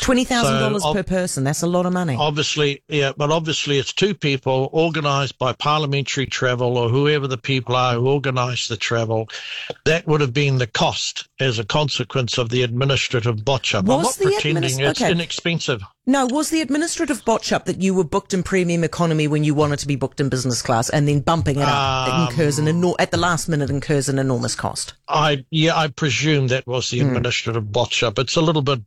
$20,000 per person. That's a lot of money. Obviously, yeah, but obviously it's two people organised by Parliamentary Travel or whoever the people are who organise the travel. That would have been the cost as a consequence of the administrative botch-up. I'm not pretending it's inexpensive. No, was the administrative botch-up that you were booked in premium economy when you wanted to be booked in business class and then bumping it up incurs at the last minute incurs an enormous cost? I presume that was the administrative botch-up. It's a little bit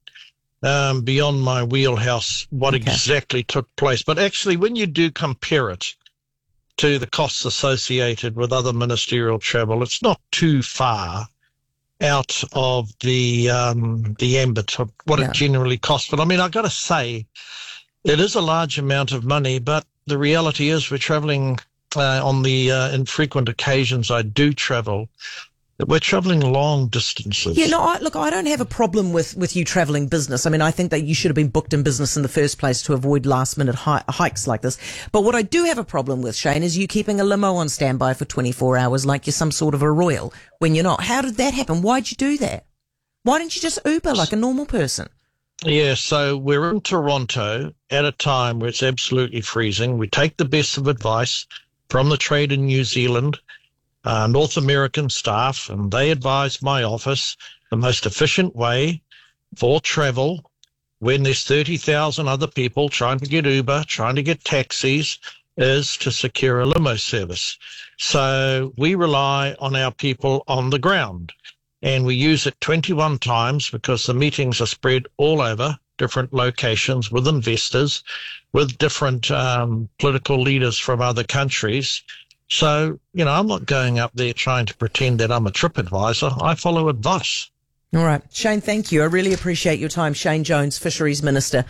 beyond my wheelhouse what exactly took place. But actually, when you do compare it to the costs associated with other ministerial travel, it's not too far out of the ambit of what it generally costs. But I mean, I've got to say, it is a large amount of money, but the reality is we're traveling on the infrequent occasions I do travel. We're traveling long distances. Yeah, no, I don't have a problem with you traveling business. I mean, I think that you should have been booked in business in the first place to avoid last-minute hikes like this. But what I do have a problem with, Shane, is you keeping a limo on standby for 24 hours like you're some sort of a royal when you're not. How did that happen? Why'd you do that? Why didn't you just Uber like a normal person? Yeah, so we're in Toronto at a time where it's absolutely freezing. We take the best of advice from the trade in New Zealand, North American staff, and they advise my office the most efficient way for travel when there's 30,000 other people trying to get Uber, trying to get taxis, is to secure a limo service. So we rely on our people on the ground, and we use it 21 times because the meetings are spread all over different locations with investors, with different political leaders from other countries. So, I'm not going up there trying to pretend that I'm a trip advisor. I follow advice. All right. Shane, thank you. I really appreciate your time. Shane Jones, Fisheries Minister.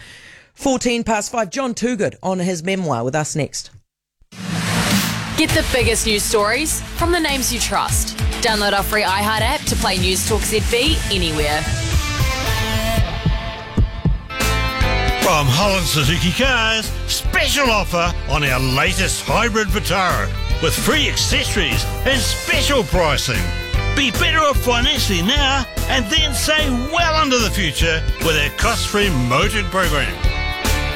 5:14. John Toogood on his memoir with us next. Get the biggest news stories from the names you trust. Download our free iHeart app to play News Talk ZB anywhere. From Holland Suzuki Cars, special offer on our latest hybrid Vitara with free accessories and special pricing. Be better off financially now and then save well into the future with our cost-free motoring program.